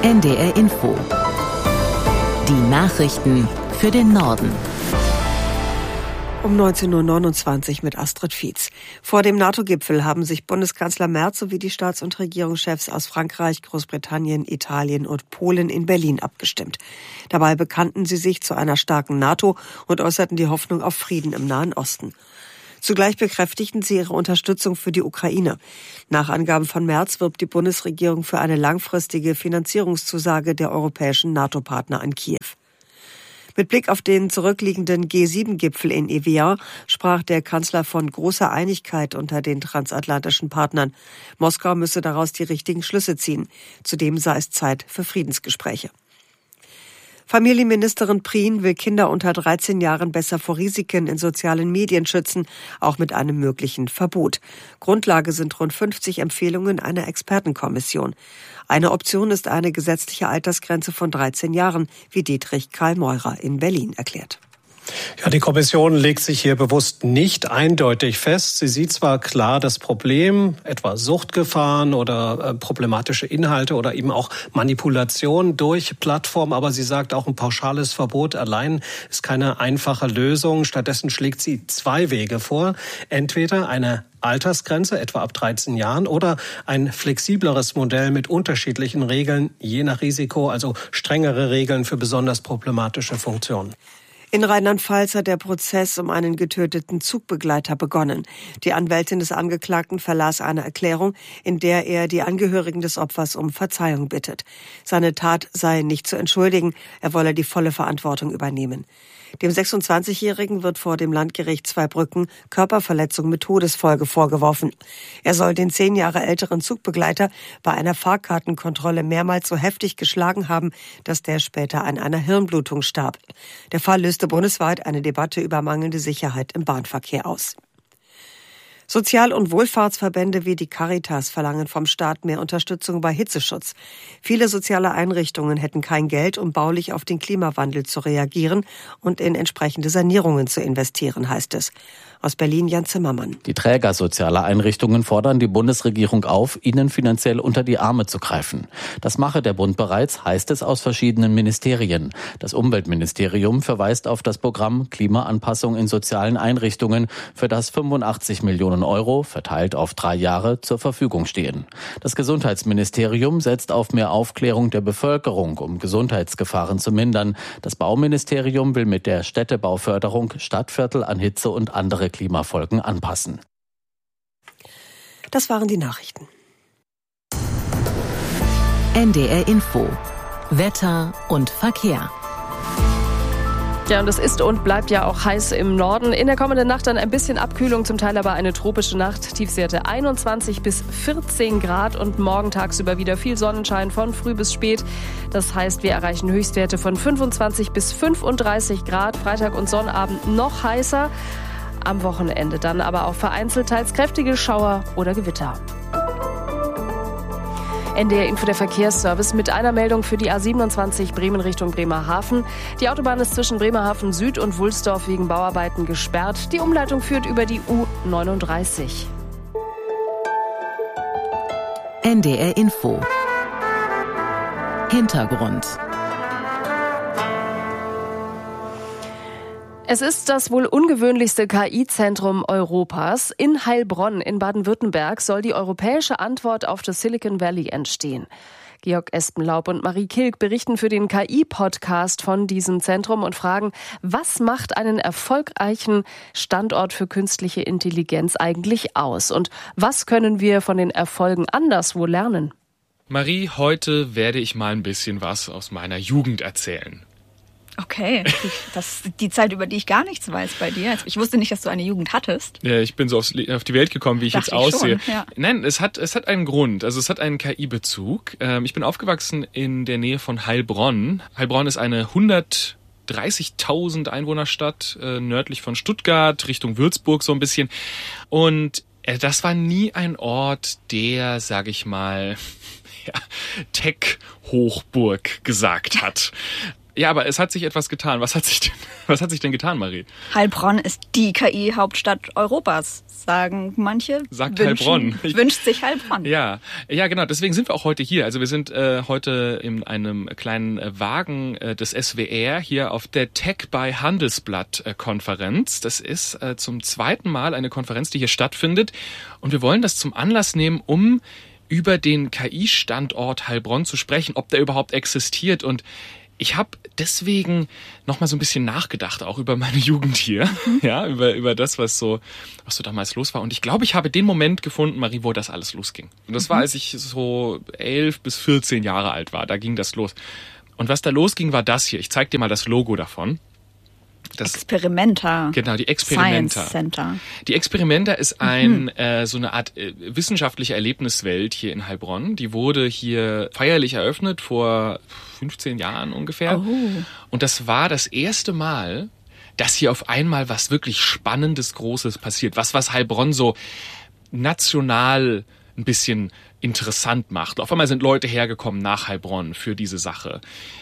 NDR Info. Die Nachrichten für den Norden. Um 19.29 Uhr mit Astrid Fietz. Vor dem NATO-Gipfel haben sich Bundeskanzler Merz sowie die Staats- und Regierungschefs aus Frankreich, Großbritannien, Italien und Polen in Berlin abgestimmt. Dabei bekannten sie sich zu einer starken NATO und äußerten die Hoffnung auf Frieden im Nahen Osten. Zugleich bekräftigten sie ihre Unterstützung für die Ukraine. Nach Angaben von Merz wirbt die Bundesregierung für eine langfristige Finanzierungszusage der europäischen NATO-Partner an Kiew. Mit Blick auf den zurückliegenden G7-Gipfel in Evian sprach der Kanzler von großer Einigkeit unter den transatlantischen Partnern. Moskau müsse daraus die richtigen Schlüsse ziehen. Zudem sei es Zeit für Friedensgespräche. Familienministerin Prien will Kinder unter 13 Jahren besser vor Risiken in sozialen Medien schützen, auch mit einem möglichen Verbot. Grundlage sind rund 50 Empfehlungen einer Expertenkommission. Eine Option ist eine gesetzliche Altersgrenze von 13 Jahren, wie Dietrich Karl Meurer in Berlin erklärt. Ja, die Kommission legt sich hier bewusst nicht eindeutig fest. Sie sieht zwar klar das Problem, etwa Suchtgefahren oder problematische Inhalte oder eben auch Manipulation durch Plattformen, aber sie sagt auch, ein pauschales Verbot allein ist keine einfache Lösung. Stattdessen schlägt sie zwei Wege vor. Entweder eine Altersgrenze, etwa ab 13 Jahren, oder ein flexibleres Modell mit unterschiedlichen Regeln, je nach Risiko, also strengere Regeln für besonders problematische Funktionen. In Rheinland-Pfalz hat der Prozess um einen getöteten Zugbegleiter begonnen. Die Anwältin des Angeklagten verlas eine Erklärung, in der er die Angehörigen des Opfers um Verzeihung bittet. Seine Tat sei nicht zu entschuldigen, er wolle die volle Verantwortung übernehmen. Dem 26-Jährigen wird vor dem Landgericht Zweibrücken Körperverletzung mit Todesfolge vorgeworfen. Er soll den 10 Jahre älteren Zugbegleiter bei einer Fahrkartenkontrolle mehrmals so heftig geschlagen haben, dass der später an einer Hirnblutung starb. Der Fall löste bundesweit eine Debatte über mangelnde Sicherheit im Bahnverkehr aus. Sozial- und Wohlfahrtsverbände wie die Caritas verlangen vom Staat mehr Unterstützung bei Hitzeschutz. Viele soziale Einrichtungen hätten kein Geld, um baulich auf den Klimawandel zu reagieren und in entsprechende Sanierungen zu investieren, heißt es. Aus Berlin Jan Zimmermann. Die Träger sozialer Einrichtungen fordern die Bundesregierung auf, ihnen finanziell unter die Arme zu greifen. Das mache der Bund bereits, heißt es aus verschiedenen Ministerien. Das Umweltministerium verweist auf das Programm Klimaanpassung in sozialen Einrichtungen, für das 85 Millionen Euro, verteilt auf 3 Jahre, zur Verfügung stehen. Das Gesundheitsministerium setzt auf mehr Aufklärung der Bevölkerung, um Gesundheitsgefahren zu mindern. Das Bauministerium will mit der Städtebauförderung Stadtviertel an Hitze und andere Klimafolgen anpassen. Das waren die Nachrichten. NDR Info. Wetter und Verkehr. Ja, und es ist und bleibt ja auch heiß im Norden. In der kommenden Nacht dann ein bisschen Abkühlung, zum Teil aber eine tropische Nacht. Tiefstwerte 21 bis 14 Grad und morgen tagsüber wieder viel Sonnenschein von früh bis spät. Das heißt, wir erreichen Höchstwerte von 25 bis 35 Grad. Freitag und Sonnabend noch heißer. Am Wochenende dann aber auch vereinzelt teils kräftige Schauer oder Gewitter. NDR Info, der Verkehrsservice mit einer Meldung für die A27 Bremen Richtung Bremerhaven. Die Autobahn ist zwischen Bremerhaven Süd und Wulsdorf wegen Bauarbeiten gesperrt. Die Umleitung führt über die U39. NDR Info. Hintergrund. Es ist das wohl ungewöhnlichste KI-Zentrum Europas. In Heilbronn in Baden-Württemberg soll die europäische Antwort auf das Silicon Valley entstehen. Georg Espenlaub und Marie Kilk berichten für den KI-Podcast von diesem Zentrum und fragen, was macht einen erfolgreichen Standort für künstliche Intelligenz eigentlich aus? Und was können wir von den Erfolgen anderswo lernen? Marie, heute werde ich mal ein bisschen was aus meiner Jugend erzählen. Okay, das ist die Zeit, über die ich gar nichts weiß bei dir. Ich wusste nicht, dass du eine Jugend hattest. Ja, ich bin so auf die Welt gekommen, wie ich jetzt aussehe. Schon, ja. Nein, es hat einen Grund. Also es hat einen KI-Bezug. Ich bin aufgewachsen in der Nähe von Heilbronn. Heilbronn ist eine 130.000 Einwohnerstadt, nördlich von Stuttgart, Richtung Würzburg so ein bisschen. Und das war nie ein Ort, der, sag ich mal, Tech-Hochburg gesagt hat. Ja, aber es hat sich etwas getan. Was hat sich denn getan, Marie? Heilbronn ist die KI-Hauptstadt Europas, sagen manche. Heilbronn. Wünscht sich Heilbronn. Ja, genau. Deswegen sind wir auch heute hier. Also wir sind heute in einem kleinen Wagen des SWR hier auf der Tech by Handelsblatt Konferenz. Das ist zum zweiten Mal eine Konferenz, die hier stattfindet. Und wir wollen das zum Anlass nehmen, um über den KI-Standort Heilbronn zu sprechen, ob der überhaupt existiert. Und ich habe deswegen noch mal so ein bisschen nachgedacht, auch über meine Jugend hier, ja, über das, was so damals los war. Und ich glaube, ich habe den Moment gefunden, Marie, wo das alles losging. Und das war, als ich so 11 bis 14 Jahre alt war. Da ging das los. Und was da losging, war das hier. Ich zeig dir mal das Logo davon. Experimenta. Genau, die Experimenta. Science Center. Die Experimenta ist so eine Art wissenschaftliche Erlebniswelt hier in Heilbronn. Die wurde hier feierlich eröffnet vor 15 Jahren ungefähr. Oh. Und das war das erste Mal, dass hier auf einmal was wirklich Spannendes, Großes passiert. Was Heilbronn so national ein bisschen interessant macht. Auf einmal sind Leute hergekommen nach Heilbronn für diese Sache.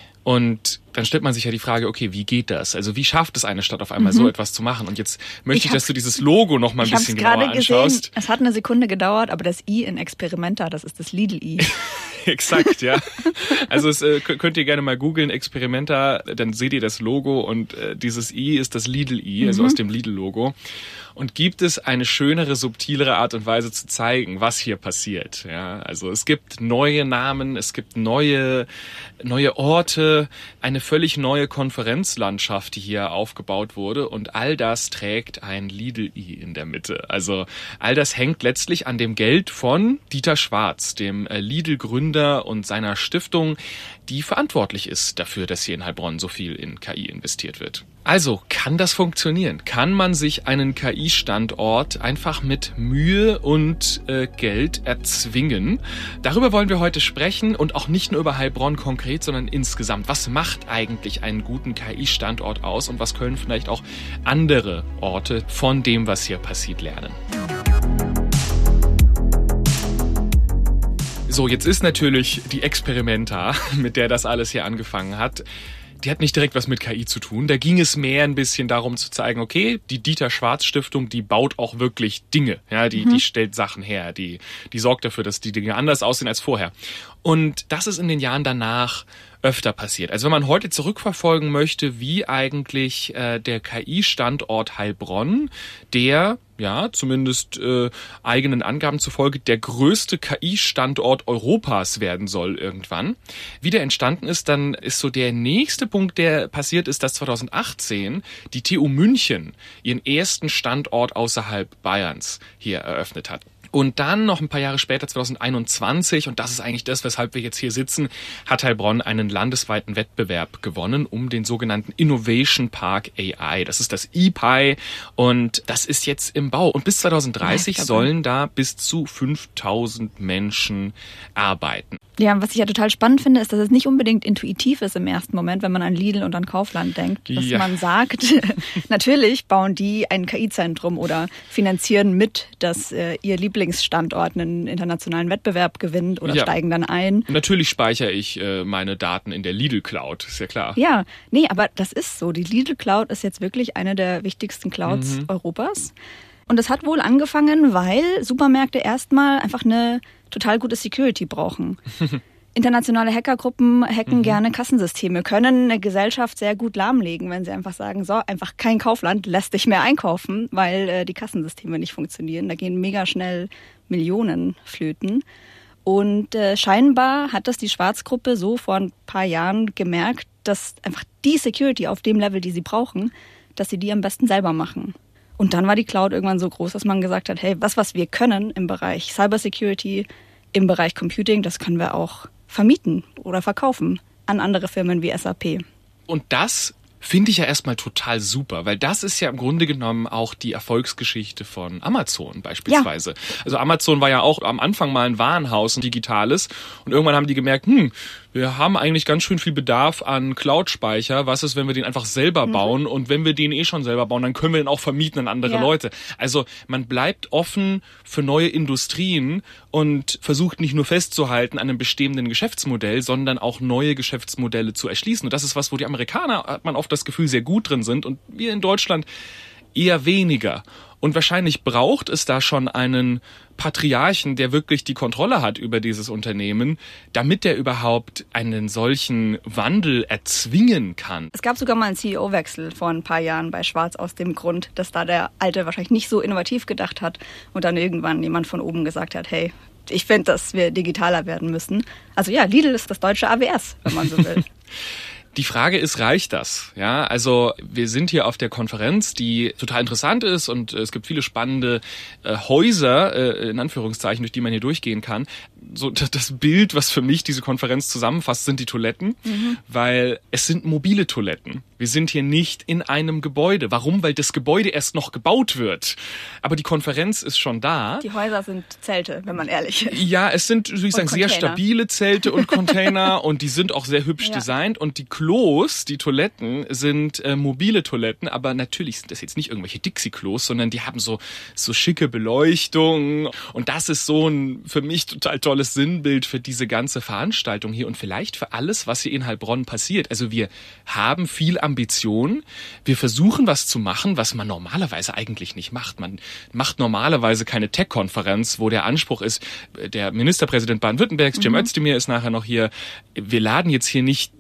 Und dann stellt man sich ja die Frage, okay, wie geht das? Also wie schafft es eine Stadt auf einmal so etwas zu machen? Und jetzt möchte ich, dass du dieses Logo noch mal ein bisschen genauer anschaust. Es hat eine Sekunde gedauert, aber das I in Experimenta, das ist das Lidl-I. Exakt, ja. Also es könnt ihr gerne mal googeln, Experimenta, dann seht ihr das Logo und dieses I ist das Lidl-I, also aus dem Lidl-Logo. Und gibt es eine schönere, subtilere Art und Weise zu zeigen, was hier passiert? Ja, also es gibt neue Namen, es gibt neue Orte, eine völlig neue Konferenzlandschaft, die hier aufgebaut wurde. Und all das trägt ein Lidl-I in der Mitte. Also all das hängt letztlich an dem Geld von Dieter Schwarz, dem Lidl-Gründer und seiner Stiftung, die verantwortlich ist dafür, dass hier in Heilbronn so viel in KI investiert wird. Also, kann das funktionieren? Kann man sich einen KI-Standort einfach mit Mühe und Geld erzwingen? Darüber wollen wir heute sprechen und auch nicht nur über Heilbronn konkret, sondern insgesamt. Was macht eigentlich einen guten KI-Standort aus und was können vielleicht auch andere Orte von dem, was hier passiert, lernen? So, jetzt ist natürlich die Experimenta, mit der das alles hier angefangen hat, die hat nicht direkt was mit KI zu tun. Da ging es mehr ein bisschen darum zu zeigen, okay, die Dieter Schwarz Stiftung, die baut auch wirklich Dinge. Ja, die stellt Sachen her, die sorgt dafür, dass die Dinge anders aussehen als vorher. Und das ist in den Jahren danach öfter passiert. Also wenn man heute zurückverfolgen möchte, wie eigentlich der KI-Standort Heilbronn, der zumindest eigenen Angaben zufolge der größte KI-Standort Europas werden soll irgendwann, wie der entstanden ist, dann ist so der nächste Punkt, der passiert ist, dass 2018 die TU München ihren ersten Standort außerhalb Bayerns hier eröffnet hat. Und dann noch ein paar Jahre später, 2021, und das ist eigentlich das, weshalb wir jetzt hier sitzen, hat Heilbronn einen landesweiten Wettbewerb gewonnen um den sogenannten Innovation Park AI. Das ist das IPAI und das ist jetzt im Bau. Und bis 2030 sollen da bis zu 5000 Menschen arbeiten. Ja, was ich ja total spannend finde, ist, dass es nicht unbedingt intuitiv ist im ersten Moment, wenn man an Lidl und an Kaufland denkt, dass man sagt, natürlich bauen die ein KI-Zentrum oder finanzieren mit, dass ihr Lieblingsstandort einen internationalen Wettbewerb gewinnt oder steigen dann ein. Natürlich speichere ich meine Daten in der Lidl Cloud, ist ja klar. Ja, nee, aber das ist so. Die Lidl Cloud ist jetzt wirklich eine der wichtigsten Clouds Europas. Und das hat wohl angefangen, weil Supermärkte erstmal einfach eine total gute Security brauchen. Internationale Hackergruppen hacken gerne Kassensysteme, können eine Gesellschaft sehr gut lahmlegen, wenn sie einfach sagen, so, einfach kein Kaufland lässt dich mehr einkaufen, weil die Kassensysteme nicht funktionieren. Da gehen mega schnell Millionen flöten. Und scheinbar hat das die Schwarzgruppe so vor ein paar Jahren gemerkt, dass einfach die Security auf dem Level, die sie brauchen, dass sie die am besten selber machen. Und dann war die Cloud irgendwann so groß, dass man gesagt hat, hey, was wir können im Bereich Cybersecurity, im Bereich Computing, das können wir auch vermieten oder verkaufen an andere Firmen wie SAP. Und das finde ich ja erstmal total super, weil das ist ja im Grunde genommen auch die Erfolgsgeschichte von Amazon beispielsweise. Ja. Also Amazon war ja auch am Anfang mal ein Warenhaus, ein digitales, und irgendwann haben die gemerkt, wir haben eigentlich ganz schön viel Bedarf an Cloud-Speicher. Was ist, wenn wir den einfach selber bauen? Und wenn wir den schon selber bauen, dann können wir den auch vermieten an andere Leute. Also man bleibt offen für neue Industrien und versucht nicht nur festzuhalten an einem bestehenden Geschäftsmodell, sondern auch neue Geschäftsmodelle zu erschließen. Und das ist was, wo die Amerikaner, hat man oft das Gefühl, sehr gut drin sind und wir in Deutschland eher weniger. Und wahrscheinlich braucht es da schon einen Patriarchen, der wirklich die Kontrolle hat über dieses Unternehmen, damit der überhaupt einen solchen Wandel erzwingen kann. Es gab sogar mal einen CEO-Wechsel vor ein paar Jahren bei Schwarz aus dem Grund, dass da der Alte wahrscheinlich nicht so innovativ gedacht hat und dann irgendwann jemand von oben gesagt hat, hey, ich finde, dass wir digitaler werden müssen. Also ja, Lidl ist das deutsche AWS, wenn man so will. Die Frage ist, reicht das? Ja, also wir sind hier auf der Konferenz, die total interessant ist und es gibt viele spannende Häuser, in Anführungszeichen, durch die man hier durchgehen kann. So das Bild, was für mich diese Konferenz zusammenfasst, sind die Toiletten, weil es sind mobile Toiletten. Wir sind hier nicht in einem Gebäude. Warum? Weil das Gebäude erst noch gebaut wird. Aber die Konferenz ist schon da. Die Häuser sind Zelte, wenn man ehrlich ist. Ja, es sind, würde ich sagen, sehr stabile Zelte und Container und die sind auch sehr hübsch designt und die Klos, die Toiletten sind mobile Toiletten, aber natürlich sind das jetzt nicht irgendwelche Dixie-Klos, sondern die haben so schicke Beleuchtung und das ist so ein für mich total tolles Sinnbild für diese ganze Veranstaltung hier und vielleicht für alles, was hier in Heilbronn passiert. Also wir haben viel Ambition, wir versuchen was zu machen, was man normalerweise eigentlich nicht macht. Man macht normalerweise keine Tech-Konferenz, wo der Anspruch ist, der Ministerpräsident Baden-Württembergs, Cem Özdemir ist nachher noch hier, wir laden jetzt hier nicht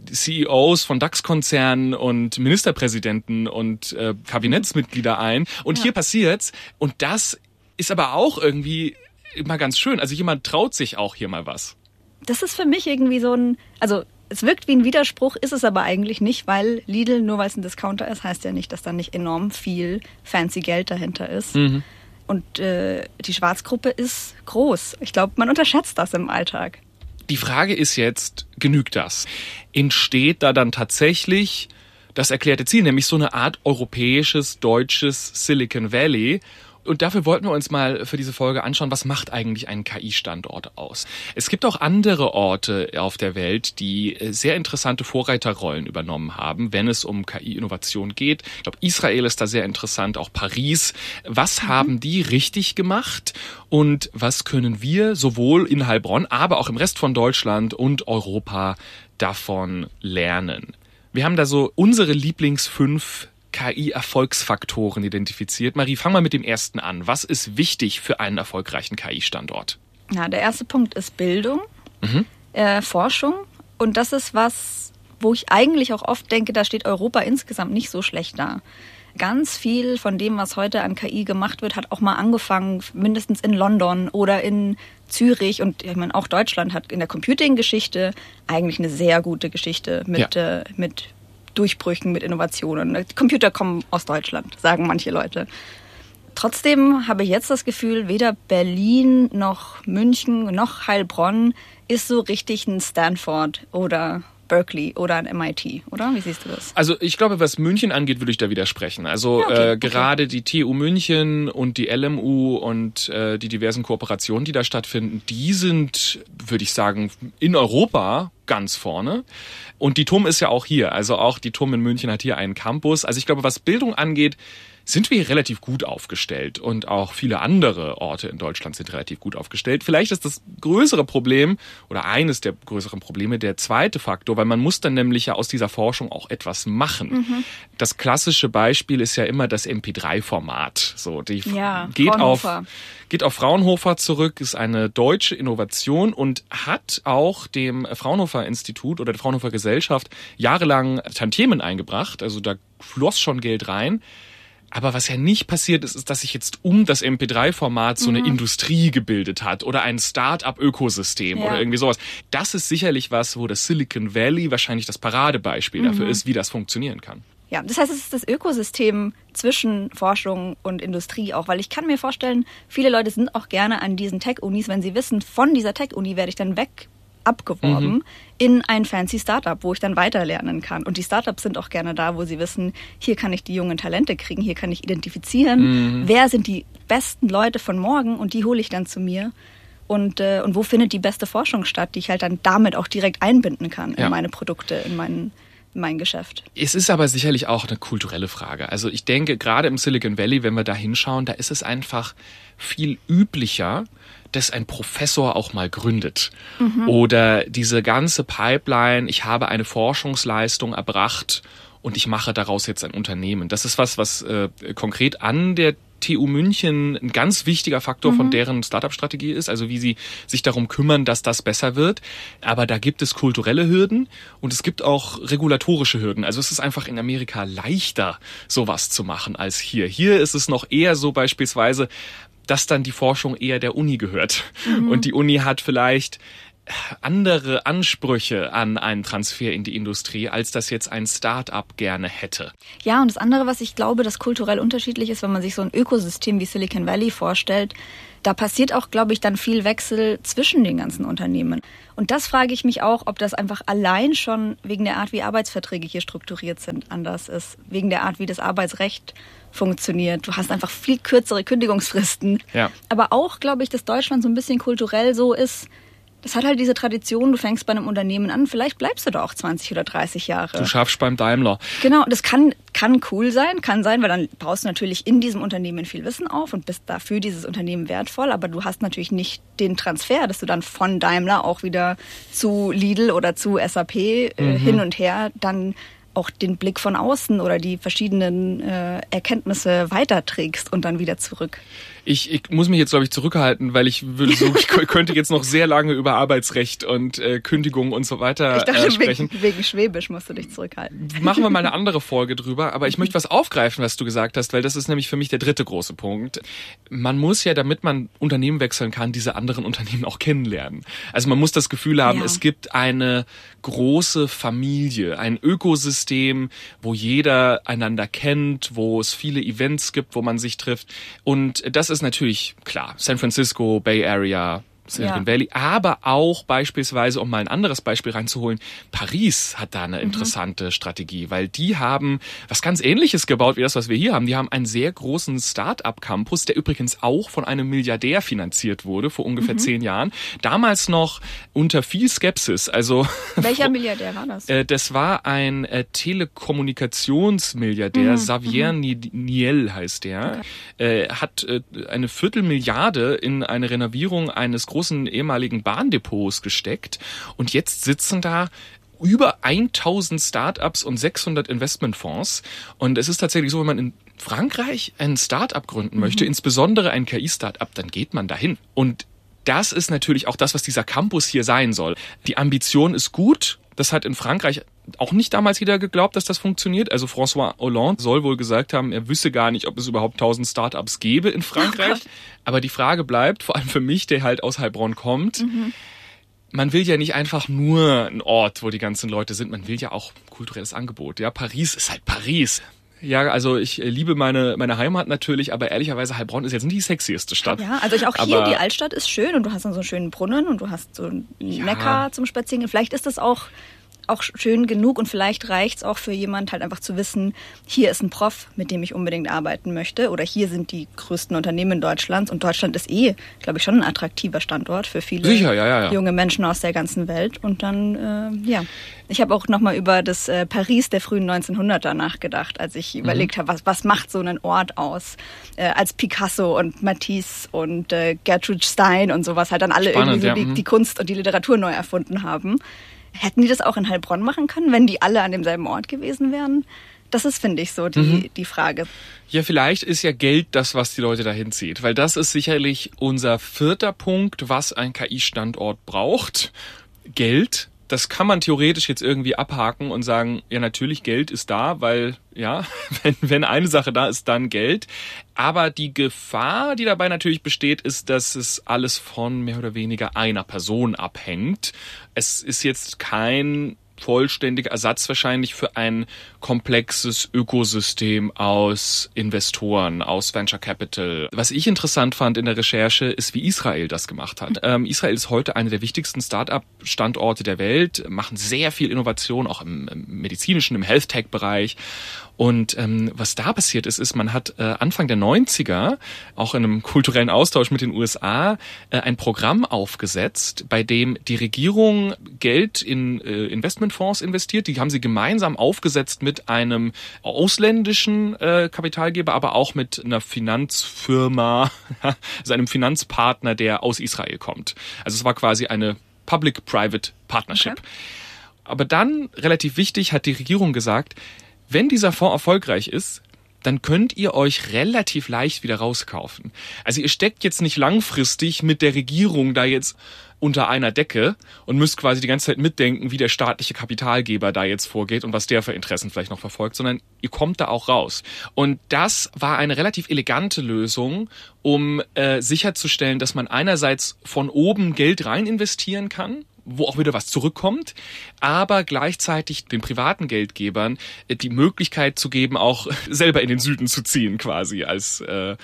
CEOs von DAX-Konzernen und Ministerpräsidenten und Kabinettsmitglieder ein. Und hier passiert's. Und das ist aber auch irgendwie immer ganz schön. Also jemand traut sich auch hier mal was. Das ist für mich irgendwie so also es wirkt wie ein Widerspruch, ist es aber eigentlich nicht, weil Lidl, nur weil es ein Discounter ist, heißt ja nicht, dass da nicht enorm viel fancy Geld dahinter ist. Und die Schwarzgruppe ist groß. Ich glaube, man unterschätzt das im Alltag. Die Frage ist jetzt, genügt das? Entsteht da dann tatsächlich das erklärte Ziel, nämlich so eine Art europäisches, deutsches Silicon Valley? Und dafür wollten wir uns mal für diese Folge anschauen, was macht eigentlich einen KI-Standort aus? Es gibt auch andere Orte auf der Welt, die sehr interessante Vorreiterrollen übernommen haben, wenn es um KI-Innovation geht. Ich glaube, Israel ist da sehr interessant, auch Paris. Was haben die richtig gemacht? Und was können wir sowohl in Heilbronn, aber auch im Rest von Deutschland und Europa davon lernen? Wir haben da so unsere Lieblings-5 KI-Erfolgsfaktoren identifiziert. Marie, fang mal mit dem ersten an. Was ist wichtig für einen erfolgreichen KI-Standort? Ja, der erste Punkt ist Bildung, Forschung. Und das ist was, wo ich eigentlich auch oft denke, da steht Europa insgesamt nicht so schlecht da. Ganz viel von dem, was heute an KI gemacht wird, hat auch mal angefangen, mindestens in London oder in Zürich. Und ich meine, auch Deutschland hat in der Computing-Geschichte eigentlich eine sehr gute Geschichte mit Durchbrüchen, mit Innovationen. Die Computer kommen aus Deutschland, sagen manche Leute. Trotzdem habe ich jetzt das Gefühl, weder Berlin noch München noch Heilbronn ist so richtig ein Stanford oder Berkeley oder ein MIT, oder? Wie siehst du das? Also ich glaube, was München angeht, würde ich da widersprechen. Also gerade die TU München und die LMU und die diversen Kooperationen, die da stattfinden, die sind, würde ich sagen, in Europa ganz vorne. Und die TUM ist ja auch hier. Also auch die TUM in München hat hier einen Campus. Also ich glaube, was Bildung angeht, sind wir hier relativ gut aufgestellt und auch viele andere Orte in Deutschland sind relativ gut aufgestellt. Vielleicht ist das größere Problem oder eines der größeren Probleme der zweite Faktor, weil man muss dann nämlich ja aus dieser Forschung auch etwas machen. Das klassische Beispiel ist ja immer das MP3-Format. So, die geht auf Fraunhofer zurück, ist eine deutsche Innovation und hat auch dem Fraunhofer-Institut oder der Fraunhofer Gesellschaft jahrelang Tantiemen eingebracht. Also da floss schon Geld rein. Aber was ja nicht passiert ist, ist, dass sich jetzt um das MP3-Format so eine Industrie gebildet hat oder ein Start-up-Ökosystem oder irgendwie sowas. Das ist sicherlich was, wo das Silicon Valley wahrscheinlich das Paradebeispiel dafür ist, wie das funktionieren kann. Ja, das heißt, es ist das Ökosystem zwischen Forschung und Industrie auch, weil ich kann mir vorstellen, viele Leute sind auch gerne an diesen Tech-Unis, wenn sie wissen, von dieser Tech-Uni werde ich dann abgeworben in ein fancy Startup, wo ich dann weiterlernen kann. Und die Startups sind auch gerne da, wo sie wissen, hier kann ich die jungen Talente kriegen, hier kann ich identifizieren, wer sind die besten Leute von morgen und die hole ich dann zu mir. und wo findet die beste Forschung statt, die ich halt dann damit auch direkt einbinden kann in meine Produkte, in mein Geschäft. Es ist aber sicherlich auch eine kulturelle Frage. Also ich denke, gerade im Silicon Valley, wenn wir da hinschauen, da ist es einfach viel üblicher, dass ein Professor auch mal gründet. Oder diese ganze Pipeline, ich habe eine Forschungsleistung erbracht und ich mache daraus jetzt ein Unternehmen. Das ist was konkret an der TU München ein ganz wichtiger Faktor von deren Startup-Strategie ist, also wie sie sich darum kümmern, dass das besser wird. Aber da gibt es kulturelle Hürden und es gibt auch regulatorische Hürden. Also es ist einfach in Amerika leichter, sowas zu machen als hier. Hier ist es noch eher so beispielsweise, dass dann die Forschung eher der Uni gehört. Und die Uni hat vielleicht andere Ansprüche an einen Transfer in die Industrie, als das jetzt ein Start-up gerne hätte. Ja, und das andere, was ich glaube, das kulturell unterschiedlich ist, wenn man sich so ein Ökosystem wie Silicon Valley vorstellt, da passiert auch, glaube ich, dann viel Wechsel zwischen den ganzen Unternehmen. Und das frage ich mich auch, ob das einfach allein schon wegen der Art, wie Arbeitsverträge hier strukturiert sind, anders ist. Wegen der Art, wie das Arbeitsrecht funktioniert. Du hast einfach viel kürzere Kündigungsfristen. Ja. Aber auch, glaube ich, dass Deutschland so ein bisschen kulturell so ist. Das hat halt diese Tradition, du fängst bei einem Unternehmen an, vielleicht bleibst du da auch 20 oder 30 Jahre. Du schaffst beim Daimler. Genau, das kann cool sein, weil dann baust du natürlich in diesem Unternehmen viel Wissen auf und bist dafür dieses Unternehmen wertvoll, aber du hast natürlich nicht den Transfer, dass du dann von Daimler auch wieder zu Lidl oder zu SAP hin und her dann auch den Blick von außen oder die verschiedenen Erkenntnisse weiterträgst und dann wieder zurück. Ich muss mich jetzt, glaube ich, zurückhalten, weil ich könnte jetzt noch sehr lange über Arbeitsrecht und Kündigung und so weiter sprechen. Wegen Schwäbisch musst du dich zurückhalten. Machen wir mal eine andere Folge drüber, aber ich möchte was aufgreifen, was du gesagt hast, weil das ist nämlich für mich der dritte große Punkt. Man muss ja, damit man Unternehmen wechseln kann, diese anderen Unternehmen auch kennenlernen. Also man muss das Gefühl haben, es gibt eine große Familie, ein Ökosystem, wo jeder einander kennt, wo es viele Events gibt, wo man sich trifft. Und das ist natürlich klar. San Francisco, Bay Area, Silicon Valley, aber auch beispielsweise, um mal ein anderes Beispiel reinzuholen, Paris hat da eine interessante Strategie, weil die haben was ganz Ähnliches gebaut wie das, was wir hier haben. Die haben einen sehr großen Start-up-Campus, der übrigens auch von einem Milliardär finanziert wurde vor ungefähr 10 Jahren. Damals noch unter viel Skepsis. Also welcher Milliardär war das? Das war ein Telekommunikationsmilliardär, Xavier Niel heißt der. Okay. Hat eine Viertelmilliarde in eine Renovierung eines großen ehemaligen Bahndepots gesteckt und jetzt sitzen da über 1000 Startups und 600 Investmentfonds. Und es ist tatsächlich so, wenn man in Frankreich ein Startup gründen möchte, insbesondere ein KI-Startup, dann geht man dahin. Und das ist natürlich auch das, was dieser Campus hier sein soll. Die Ambition ist gut. Das hat in Frankreich auch nicht damals jeder geglaubt, dass das funktioniert. Also François Hollande soll wohl gesagt haben, er wüsste gar nicht, ob es überhaupt 1000 Startups gäbe in Frankreich. Aber die Frage bleibt, vor allem für mich, der halt aus Heilbronn kommt, man will ja nicht einfach nur einen Ort, wo die ganzen Leute sind, man will ja auch kulturelles Angebot. Ja, Paris ist halt Paris. Ja, also ich liebe meine Heimat natürlich, aber ehrlicherweise Heilbronn ist jetzt nicht die sexieste Stadt. Ja, also auch hier, die Altstadt ist schön und du hast dann so einen schönen Brunnen und du hast so einen Neckar zum Spazieren. Vielleicht ist das auch schön genug und vielleicht reicht's auch für jemand halt einfach zu wissen, hier ist ein Prof, mit dem ich unbedingt arbeiten möchte oder hier sind die größten Unternehmen Deutschlands und Deutschland ist glaube ich, schon ein attraktiver Standort für viele junge Menschen aus der ganzen Welt und dann, Ich habe auch nochmal über das Paris der frühen 1900er nachgedacht, als ich überlegt habe, was macht so einen Ort aus, als Picasso und Matisse und Gertrude Stein und sowas halt dann alle irgendwie so die Kunst und die Literatur neu erfunden haben. Hätten die das auch in Heilbronn machen können, wenn die alle an demselben Ort gewesen wären? Das ist, finde ich, so die Frage. Ja, vielleicht ist ja Geld das, was die Leute dahin zieht. Weil das ist sicherlich unser vierter Punkt, was ein KI-Standort braucht. Geld. Das kann man theoretisch jetzt irgendwie abhaken und sagen, ja, natürlich, Geld ist da, weil, ja, wenn eine Sache da ist, dann Geld. Aber die Gefahr, die dabei natürlich besteht, ist, dass es alles von mehr oder weniger einer Person abhängt. Es ist jetzt kein vollständiger Ersatz wahrscheinlich für ein komplexes Ökosystem aus Investoren, aus Venture Capital. Was ich interessant fand in der Recherche, ist, wie Israel das gemacht hat. Israel ist heute einer der wichtigsten Start-up-Standorte der Welt, machen sehr viel Innovation, auch im medizinischen, im Health-Tech-Bereich. Und was da passiert ist, man hat Anfang der 90er auch in einem kulturellen Austausch mit den USA ein Programm aufgesetzt, bei dem die Regierung Geld in Investmentfonds investiert. Die haben sie gemeinsam aufgesetzt mit einem ausländischen Kapitalgeber, aber auch mit einer Finanzfirma, also einem Finanzpartner, der aus Israel kommt. Also es war quasi eine Public-Private Partnership. Okay. Aber dann, relativ wichtig, hat die Regierung gesagt, wenn dieser Fonds erfolgreich ist, dann könnt ihr euch relativ leicht wieder rauskaufen. Also ihr steckt jetzt nicht langfristig mit der Regierung da jetzt unter einer Decke und müsst quasi die ganze Zeit mitdenken, wie der staatliche Kapitalgeber da jetzt vorgeht und was der für Interessen vielleicht noch verfolgt, sondern ihr kommt da auch raus. Und das war eine relativ elegante Lösung, um sicherzustellen, dass man einerseits von oben Geld rein investieren kann, wo auch wieder was zurückkommt, aber gleichzeitig den privaten Geldgebern die Möglichkeit zu geben, auch selber in den Süden zu ziehen, quasi als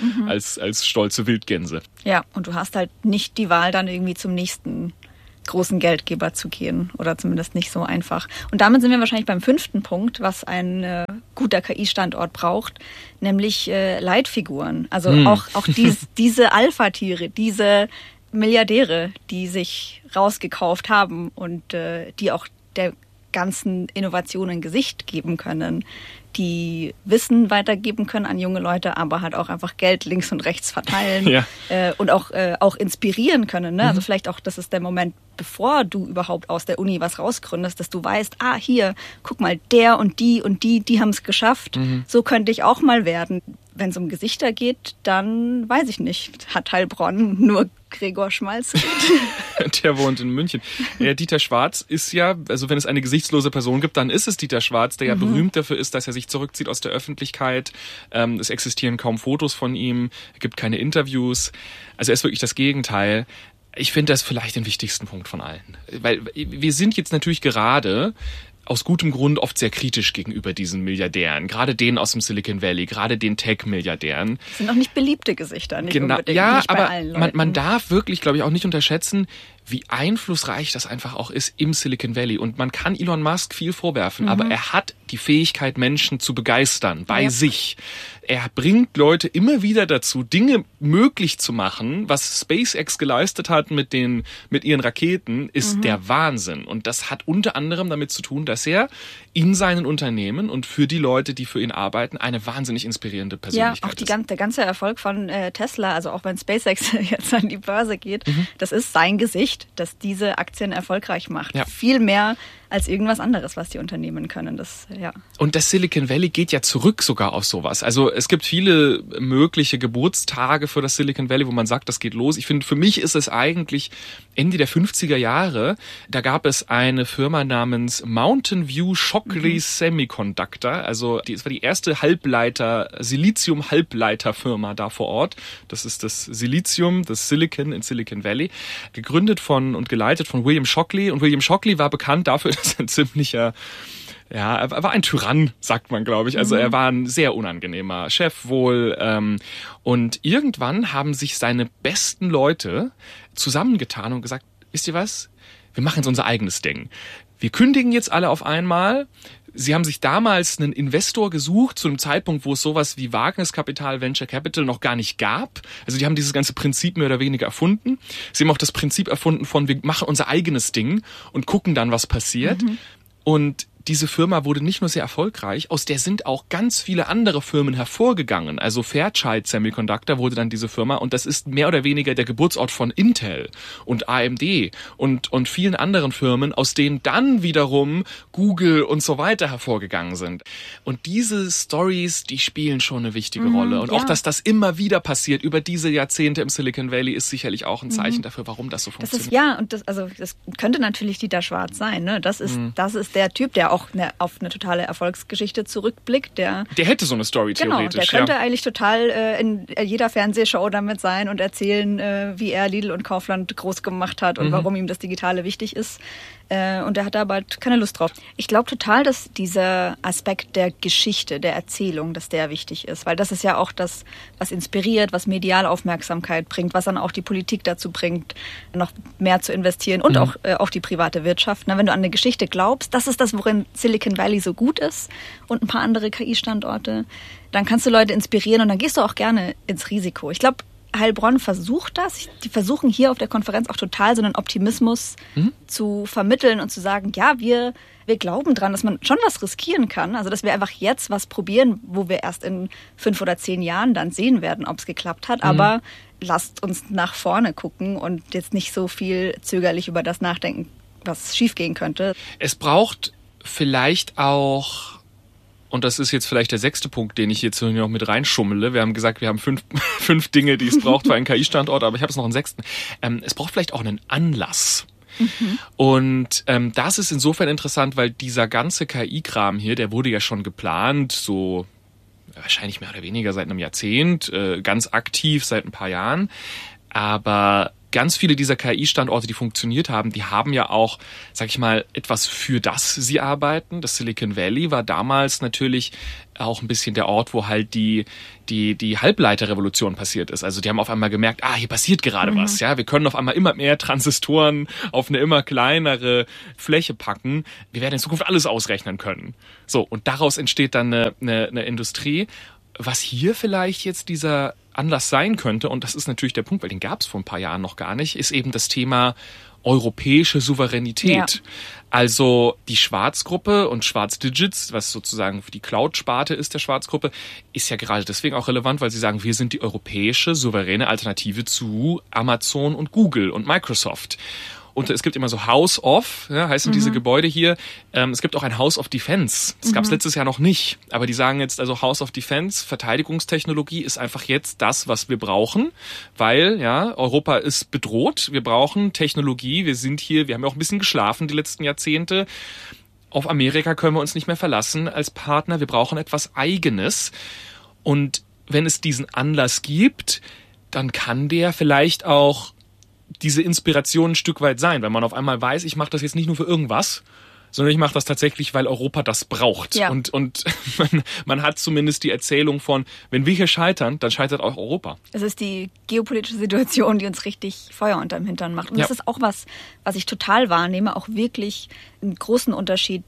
stolze Wildgänse. Ja, und du hast halt nicht die Wahl, dann irgendwie zum nächsten großen Geldgeber zu gehen oder zumindest nicht so einfach. Und damit sind wir wahrscheinlich beim 5. Punkt, was ein guter KI-Standort braucht, nämlich Leitfiguren. Also auch diese Alpha-Tiere, diese Milliardäre, die sich rausgekauft haben und die auch der ganzen Innovation ein Gesicht geben können, die Wissen weitergeben können an junge Leute, aber halt auch einfach Geld links und rechts verteilen und auch inspirieren können. Ne? Also vielleicht auch, das ist der Moment, bevor du überhaupt aus der Uni was rausgründest, dass du weißt, hier, guck mal, der und die haben es geschafft, so könnte ich auch mal werden. Wenn es um Gesichter geht, dann weiß ich nicht, hat Heilbronn nur Gregor Schmalz? Der wohnt in München. Ja, Dieter Schwarz ist ja, also wenn es eine gesichtslose Person gibt, dann ist es Dieter Schwarz, der ja berühmt dafür ist, dass er sich zurückzieht aus der Öffentlichkeit. Es existieren kaum Fotos von ihm, es gibt keine Interviews. Also er ist wirklich das Gegenteil. Ich finde das vielleicht den wichtigsten Punkt von allen. Weil wir sind jetzt natürlich gerade aus gutem Grund oft sehr kritisch gegenüber diesen Milliardären, gerade denen aus dem Silicon Valley, gerade den Tech-Milliardären. Das sind auch nicht beliebte Gesichter, nicht unbedingt. Ja, nicht bei aber allen Leuten. Man darf wirklich, glaube ich, auch nicht unterschätzen, wie einflussreich das einfach auch ist im Silicon Valley. Und man kann Elon Musk viel vorwerfen, aber er hat die Fähigkeit, Menschen zu begeistern bei sich. Er bringt Leute immer wieder dazu, Dinge möglich zu machen. Was SpaceX geleistet hat mit ihren Raketen, ist der Wahnsinn. Und das hat unter anderem damit zu tun, dass er in seinen Unternehmen und für die Leute, die für ihn arbeiten, eine wahnsinnig inspirierende Persönlichkeit ist. Ja, auch der ganze Erfolg von Tesla, also auch wenn SpaceX jetzt an die Börse geht, das ist sein Gesicht, das diese Aktien erfolgreich macht. Ja. Viel mehr als irgendwas anderes, was die Unternehmen können. Und das Silicon Valley geht ja zurück sogar auf sowas. Also es gibt viele mögliche Geburtstage für das Silicon Valley, wo man sagt, das geht los. Ich finde, für mich ist es eigentlich Ende der 50er Jahre. Da gab es eine Firma namens Mountain View Shockley Semiconductor. Also es war die erste Silizium-Halbleiter-Firma da vor Ort. Das ist das Silizium, das Silicon in Silicon Valley. Gegründet und geleitet von William Shockley. Und William Shockley war bekannt dafür, dass er ein ziemlicher, er war ein Tyrann, sagt man, glaube ich. Also er war ein sehr unangenehmer Chef wohl. Und irgendwann haben sich seine besten Leute zusammengetan und gesagt, wisst ihr was? Wir machen jetzt unser eigenes Ding. Wir kündigen jetzt alle auf einmal. Sie haben sich damals einen Investor gesucht, zu einem Zeitpunkt, wo es sowas wie Wagniskapital, Venture Capital noch gar nicht gab. Also die haben dieses ganze Prinzip mehr oder weniger erfunden. Sie haben auch das Prinzip erfunden von, wir machen unser eigenes Ding und gucken dann, was passiert. Und diese Firma wurde nicht nur sehr erfolgreich, aus der sind auch ganz viele andere Firmen hervorgegangen. Also Fairchild Semiconductor wurde dann diese Firma und das ist mehr oder weniger der Geburtsort von Intel und AMD und vielen anderen Firmen, aus denen dann wiederum Google und so weiter hervorgegangen sind. Und diese Stories, die spielen schon eine wichtige Rolle. Und auch, dass das immer wieder passiert über diese Jahrzehnte im Silicon Valley, ist sicherlich auch ein Zeichen dafür, warum das so funktioniert. Das könnte natürlich Dieter Schwarz sein. Ne? Das ist der Typ, der auch auf eine totale Erfolgsgeschichte zurückblickt. Der hätte so eine Story theoretisch. Der könnte eigentlich total in jeder Fernsehshow damit sein und erzählen, wie er Lidl und Kaufland groß gemacht hat und warum ihm das Digitale wichtig ist. Und er hat da bald keine Lust drauf. Ich glaube total, dass dieser Aspekt der Geschichte, der Erzählung, dass der wichtig ist. Weil das ist ja auch das, was inspiriert, was medial Aufmerksamkeit bringt, was dann auch die Politik dazu bringt, noch mehr zu investieren und auch die private Wirtschaft. Na, wenn du an eine Geschichte glaubst, das ist das, worin Silicon Valley so gut ist und ein paar andere KI-Standorte, dann kannst du Leute inspirieren und dann gehst du auch gerne ins Risiko. Ich glaube, Heilbronn versucht das. Die versuchen hier auf der Konferenz auch total so einen Optimismus zu vermitteln und zu sagen, ja, wir glauben dran, dass man schon was riskieren kann. Also, dass wir einfach jetzt was probieren, wo wir erst in 5 oder 10 Jahren dann sehen werden, ob es geklappt hat. Aber lasst uns nach vorne gucken und jetzt nicht so viel zögerlich über das nachdenken, was schiefgehen könnte. Es braucht vielleicht auch, und das ist jetzt vielleicht der 6. Punkt, den ich jetzt noch mit reinschummele. Wir haben gesagt, wir haben 5 Dinge, die es braucht für einen KI-Standort, aber ich habe es noch einen 6. Es braucht vielleicht auch einen Anlass. Und das ist insofern interessant, weil dieser ganze KI-Kram hier, der wurde ja schon geplant, so wahrscheinlich mehr oder weniger seit einem Jahrzehnt, ganz aktiv seit ein paar Jahren. Aber ganz viele dieser KI-Standorte, die funktioniert haben, die haben ja auch, sag ich mal, etwas, für das sie arbeiten. Das Silicon Valley war damals natürlich auch ein bisschen der Ort, wo halt die Halbleiterrevolution passiert ist. Also die haben auf einmal gemerkt, hier passiert gerade was. Ja, wir können auf einmal immer mehr Transistoren auf eine immer kleinere Fläche packen. Wir werden in Zukunft alles ausrechnen können. So, und daraus entsteht dann eine Industrie. Was hier vielleicht jetzt dieser Anlass sein könnte, und das ist natürlich der Punkt, weil den gab es vor ein paar Jahren noch gar nicht, ist eben das Thema europäische Souveränität. Ja. Also die Schwarz-Gruppe und Schwarz-Digits, was sozusagen für die Cloud-Sparte ist der Schwarz-Gruppe, ist ja gerade deswegen auch relevant, weil sie sagen, wir sind die europäische souveräne Alternative zu Amazon und Google und Microsoft. Und es gibt immer so House of, ja, heißen diese Gebäude hier. Es gibt auch ein House of Defense. Das gab es letztes Jahr noch nicht. Aber die sagen jetzt also House of Defense, Verteidigungstechnologie ist einfach jetzt das, was wir brauchen. Weil, ja, Europa ist bedroht. Wir brauchen Technologie. Wir haben ja auch ein bisschen geschlafen die letzten Jahrzehnte. Auf Amerika können wir uns nicht mehr verlassen als Partner. Wir brauchen etwas Eigenes. Und wenn es diesen Anlass gibt, dann kann der vielleicht auch diese Inspiration ein Stück weit sein, wenn man auf einmal weiß, ich mache das jetzt nicht nur für irgendwas, sondern ich mache das tatsächlich, weil Europa das braucht. Ja. Und man hat zumindest die Erzählung von, wenn wir hier scheitern, dann scheitert auch Europa. Es ist die geopolitische Situation, die uns richtig Feuer unterm Hintern macht. Und das ist auch was ich total wahrnehme, auch wirklich einen großen Unterschied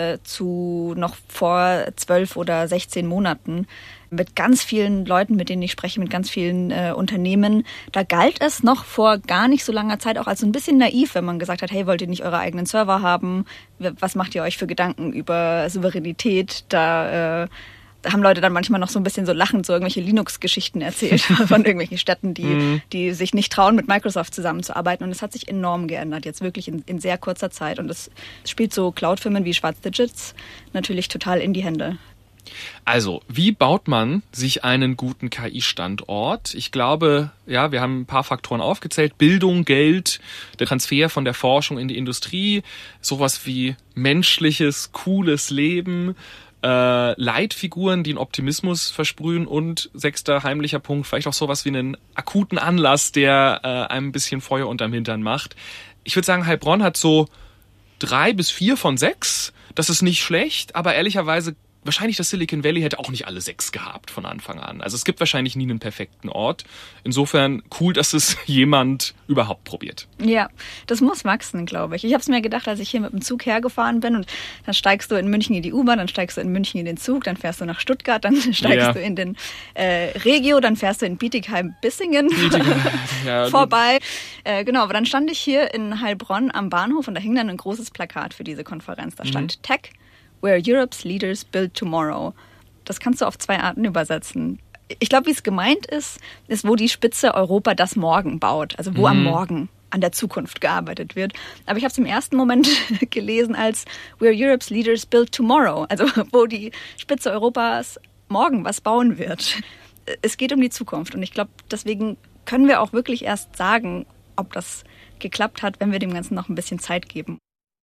zu noch vor 12 oder 16 Monaten. Mit ganz vielen Leuten, mit denen ich spreche, mit ganz vielen Unternehmen, da galt es noch vor gar nicht so langer Zeit auch als so ein bisschen naiv, wenn man gesagt hat, hey, wollt ihr nicht eure eigenen Server haben? Was macht ihr euch für Gedanken über Souveränität? Da haben Leute dann manchmal noch so ein bisschen so lachend so irgendwelche Linux-Geschichten erzählt von irgendwelchen Städten, die sich nicht trauen, mit Microsoft zusammenzuarbeiten. Und es hat sich enorm geändert, jetzt wirklich in sehr kurzer Zeit. Und es spielt so Cloud-Firmen wie Schwarz-Digits natürlich total in die Hände. Also, wie baut man sich einen guten KI-Standort? Ich glaube, ja, wir haben ein paar Faktoren aufgezählt. Bildung, Geld, der Transfer von der Forschung in die Industrie, sowas wie menschliches, cooles Leben, Leitfiguren, die einen Optimismus versprühen und 6. heimlicher Punkt, vielleicht auch sowas wie einen akuten Anlass, der einem ein bisschen Feuer unterm Hintern macht. Ich würde sagen, Heilbronn hat so 3 bis 4 von 6. Das ist nicht schlecht, aber ehrlicherweise wahrscheinlich das Silicon Valley hätte auch nicht alle 6 gehabt von Anfang an. Also es gibt wahrscheinlich nie einen perfekten Ort. Insofern cool, dass es jemand überhaupt probiert. Ja, das muss wachsen, glaube ich. Ich habe es mir gedacht, als ich hier mit dem Zug hergefahren bin und dann steigst du in München in die U-Bahn, dann steigst du in München in den Zug, dann fährst du nach Stuttgart, dann steigst du in den Regio, dann fährst du in Bietigheim-Bissingen vorbei. Genau, aber dann stand ich hier in Heilbronn am Bahnhof und da hing dann ein großes Plakat für diese Konferenz. Da stand Tech, Where Europe's Leaders Build Tomorrow. Das kannst du auf 2 Arten übersetzen. Ich glaube, wie es gemeint ist, wo die Spitze Europa das Morgen baut. Also wo am Morgen an der Zukunft gearbeitet wird. Aber ich habe es im ersten Moment gelesen als Where Europe's Leaders Build Tomorrow. Also wo die Spitze Europas morgen was bauen wird. Es geht um die Zukunft. Und ich glaube, deswegen können wir auch wirklich erst sagen, ob das geklappt hat, wenn wir dem Ganzen noch ein bisschen Zeit geben.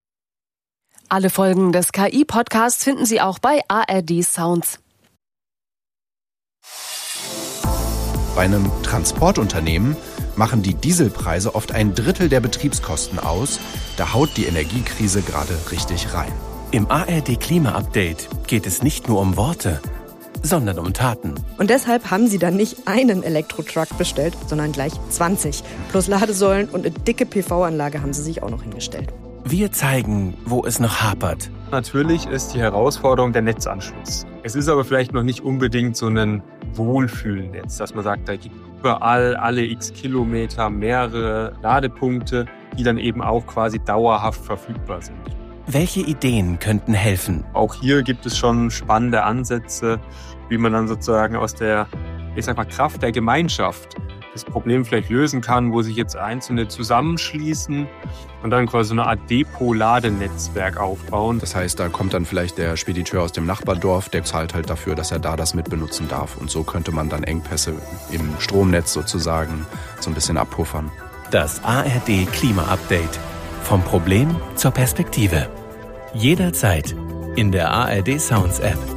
Alle Folgen des KI-Podcasts finden Sie auch bei ARD Sounds. Bei einem Transportunternehmen machen die Dieselpreise oft ein Drittel der Betriebskosten aus. Da haut die Energiekrise gerade richtig rein. Im ARD Klima-Update geht es nicht nur um Worte, sondern um Taten. Und deshalb haben sie dann nicht einen Elektrotruck bestellt, sondern gleich 20. Plus Ladesäulen und eine dicke PV-Anlage haben sie sich auch noch hingestellt. Wir zeigen, wo es noch hapert. Natürlich ist die Herausforderung der Netzanschluss. Es ist aber vielleicht noch nicht unbedingt so ein Wohlfühlnetz, dass man sagt, da gibt überall alle x Kilometer mehrere Ladepunkte, die dann eben auch quasi dauerhaft verfügbar sind. Welche Ideen könnten helfen? Auch hier gibt es schon spannende Ansätze, wie man dann sozusagen aus der, Kraft der Gemeinschaft das Problem vielleicht lösen kann, wo sich jetzt Einzelne zusammenschließen und dann quasi so eine Art Depot-Ladenetzwerk aufbauen. Das heißt, da kommt dann vielleicht der Spediteur aus dem Nachbardorf, der zahlt halt dafür, dass er da das mitbenutzen darf. Und so könnte man dann Engpässe im Stromnetz sozusagen so ein bisschen abpuffern. Das ARD Klima-Update. Vom Problem zur Perspektive. Jederzeit in der ARD Sounds App.